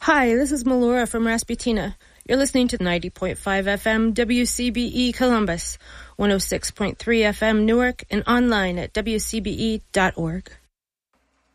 Hi, this is Melora from Rasputina. You're listening to 90.5 FM WCBE Columbus, 106.3 FM Newark, and online at wcbe.org.